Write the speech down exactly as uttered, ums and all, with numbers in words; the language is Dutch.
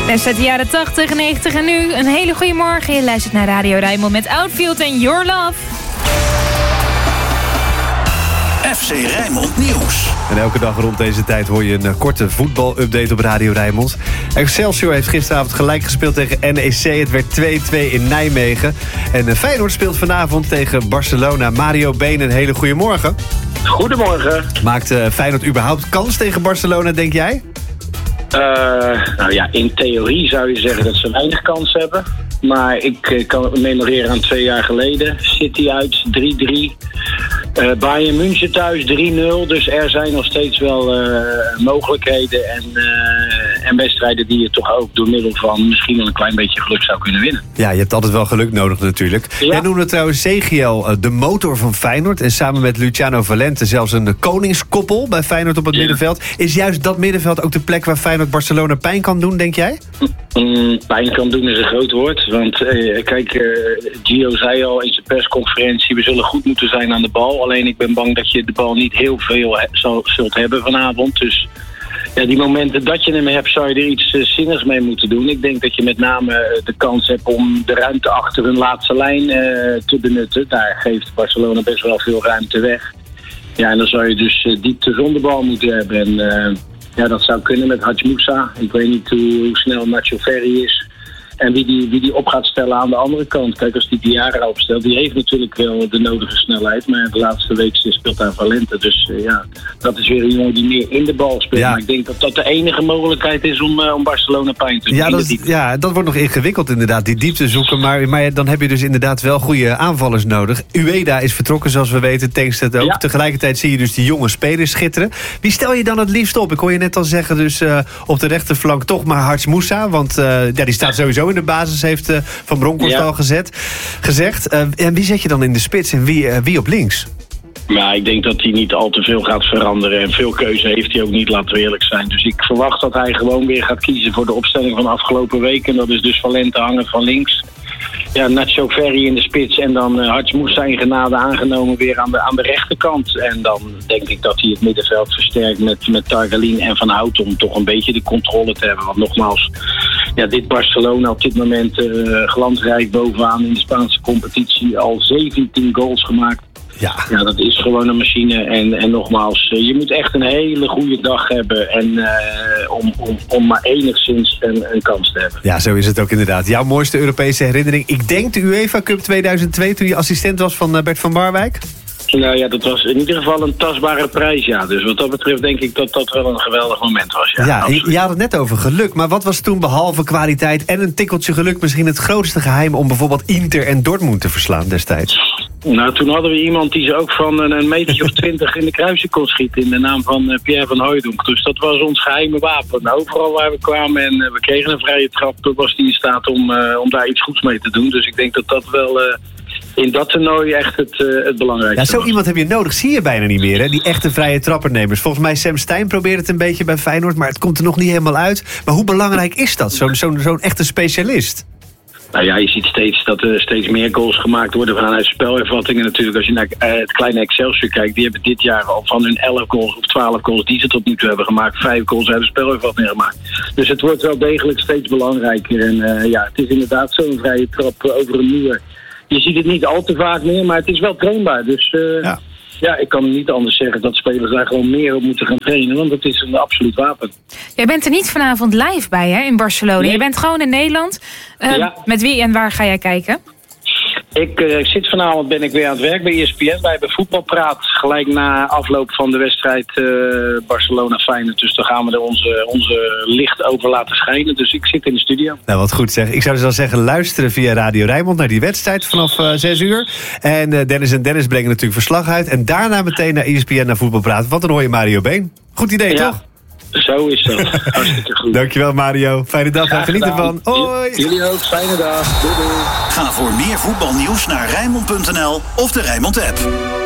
Best uit de jaren tachtig, negentig en nu. Een hele goede morgen. Je luistert naar Radio Rijnmond met Outfield en Your Love. F C Rijnmond Nieuws. En elke dag rond deze tijd hoor je een korte voetbalupdate op Radio Rijnmond. Excelsior heeft gisteravond gelijk gespeeld tegen N E C. Het werd twee-twee in Nijmegen. En Feyenoord speelt vanavond tegen Barcelona. Mario Been, een hele goede morgen. Goedemorgen. Maakt Feyenoord überhaupt kans tegen Barcelona, denk jij? Uh, nou ja, in theorie zou je zeggen dat ze weinig kans hebben. Maar ik uh, kan me memoreren aan twee jaar geleden. City uit drie-drie. Uh, Bayern München thuis drie nul. Dus er zijn nog steeds wel uh, mogelijkheden en, uh, en wedstrijden die je toch ook door middel van misschien wel een klein beetje geluk zou kunnen winnen. Ja, je hebt altijd wel geluk nodig natuurlijk. Ja. Jij noemde trouwens Segiel uh, de motor van Feyenoord. En samen met Luciano Valente zelfs een koningskoppel bij Feyenoord op het ja. middenveld. Is juist dat middenveld ook de plek waar Feyenoord Barcelona pijn kan doen, denk jij? Mm, pijn kan doen is een groot woord. Want uh, kijk, uh, Gio zei al in zijn persconferentie, we zullen goed moeten zijn aan de bal. Alleen ik ben bang dat je de bal niet heel veel he- zal, zult hebben vanavond. Dus ja, die momenten dat je hem hebt, zou je er iets uh, zinnigs mee moeten doen. Ik denk dat je met name uh, de kans hebt om de ruimte achter hun laatste lijn uh, te benutten. Daar geeft Barcelona best wel veel ruimte weg. Ja, en dan zou je dus uh, diepte zonder bal moeten hebben. En uh, ja, dat zou kunnen met Hadj Moussa. Ik weet niet hoe, hoe snel Nacho Ferri is. En wie die, wie die op gaat stellen aan de andere kant. Kijk, als die Diarra opstelt, die heeft natuurlijk wel de nodige snelheid. Maar de laatste week speelt daar Valente. Dus uh, ja, dat is weer een jongen die meer in de bal speelt. Ja. Maar ik denk dat dat de enige mogelijkheid is om, uh, om Barcelona pijn te doen. Ja, dat, ja, dat wordt nog ingewikkeld inderdaad, die diepte zoeken. Maar, maar dan heb je dus inderdaad wel goede aanvallers nodig. Ueda is vertrokken, zoals we weten. Tankstedt ook. Ja. Tegelijkertijd zie je dus die jonge spelers schitteren. Wie stel je dan het liefst op? Ik hoor je net al zeggen, dus uh, op de rechterflank toch maar Hadj Moussa. Want uh, ja, die staat sowieso in de basis, heeft uh, Van Bronckhorst ja. al gezet, gezegd. Uh, en wie zet je dan in de spits en wie, uh, wie op links? Ja, ik denk dat hij niet al te veel gaat veranderen. En veel keuze heeft hij ook niet, laten we eerlijk zijn. Dus ik verwacht dat hij gewoon weer gaat kiezen voor de opstelling van de afgelopen weken. En dat is dus Valente hangen van links. Ja, Nacho Ferri in de spits en dan uh, Hadj Moussa in genade aangenomen weer aan de, aan de rechterkant. En dan denk ik dat hij het middenveld versterkt met, met Targalin en Van Hout om toch een beetje de controle te hebben. Want nogmaals, ja, dit Barcelona op dit moment uh, glansrijk bovenaan in de Spaanse competitie, al zeventien goals gemaakt. Ja. ja, dat is gewoon een machine. En, en nogmaals, je moet echt een hele goede dag hebben en, uh, om, om, om maar enigszins een, een kans te hebben. Ja, zo is het ook inderdaad. Jouw mooiste Europese herinnering, ik denk de UEFA Cup tweeduizend twee... toen je assistent was van Bert van Marwijk? Nou ja, dat was in ieder geval een tastbare prijs, ja. Dus wat dat betreft denk ik dat dat wel een geweldig moment was. Ja, ja je, je had het net over geluk. Maar wat was toen behalve kwaliteit en een tikkeltje geluk misschien het grootste geheim om bijvoorbeeld Inter en Dortmund te verslaan destijds? Nou, toen hadden we iemand die ze ook van een metertje of twintig in de kruising kon schieten in de naam van Pierre van Hooijdonk. Dus dat was ons geheime wapen. Nou, overal waar we kwamen en uh, we kregen een vrije trap, toen was hij in staat om, uh, om daar iets goeds mee te doen. Dus ik denk dat dat wel Uh, in dat toernooi echt het, uh, het belangrijkste. Ja, zo was. Iemand heb je nodig, zie je bijna niet meer, hè? Die echte vrije trappernemers. Volgens mij Sam Stein probeert het een beetje bij Feyenoord, maar het komt er nog niet helemaal uit. Maar hoe belangrijk is dat, zo'n, zo'n, zo'n echte specialist? Nou ja, je ziet steeds dat er steeds meer goals gemaakt worden vanuit spelervattingen natuurlijk. Als je naar uh, het kleine Excelsior kijkt, die hebben dit jaar al van hun elf goals of twaalf goals die ze tot nu toe hebben gemaakt, vijf goals hebben spelervattingen gemaakt. Dus het wordt wel degelijk steeds belangrijker. En uh, ja, het is inderdaad zo'n vrije trap over een muur. Je ziet het niet al te vaak meer, maar het is wel trainbaar. Dus uh, ja. ja, ik kan niet anders zeggen dat spelers daar gewoon meer op moeten gaan trainen. Want het is een absoluut wapen. Jij bent er niet vanavond live bij, hè, in Barcelona. Nee. Je bent gewoon in Nederland. Uh, ja. Met wie en waar ga jij kijken? Ik uh, zit vanavond, ben ik weer aan het werk bij E S P N. Wij hebben voetbalpraat gelijk na afloop van de wedstrijd uh, Barcelona-Feyenoord. Dus daar gaan we er onze, onze licht over laten schijnen. Dus ik zit in de studio. Nou, wat goed zeg. Ik zou dus al zeggen, luisteren via Radio Rijnmond naar die wedstrijd vanaf uh, zes uur. En uh, Dennis en Dennis brengen natuurlijk verslag uit. En daarna meteen naar E S P N naar voetbalpraat. Want dan hoor je Mario Been. Goed idee, ja. Toch? Zo is dat. Hartstikke goed. Dankjewel Mario. Fijne dag en geniet ervan. Hoi. Jullie ook. Fijne dag. Doei doei. Ga voor meer voetbalnieuws naar Rijnmond punt n l of de Rijnmond app.